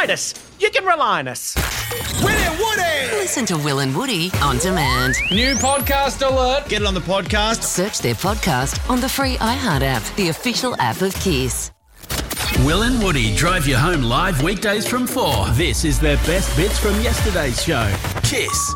find us. You can rely on us. Will and Woody! Listen to Will and Woody on demand. New podcast alert. Get it on the podcast. Search their podcast on the free iHeart app, the official app of Kiss. Will and Woody drive you home live weekdays from 4. This is their best bits from yesterday's show. Kiss.